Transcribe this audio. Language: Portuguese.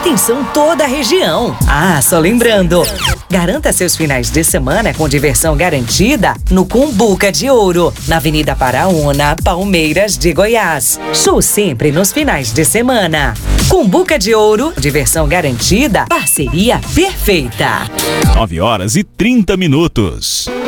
Atenção toda a região. Ah, só lembrando, garanta seus finais de semana com diversão garantida no Cumbuca de Ouro, na Avenida Paraúna, Palmeiras de Goiás. Show sempre nos finais de semana. Cumbuca de Ouro, diversão garantida, parceria perfeita. 9h30.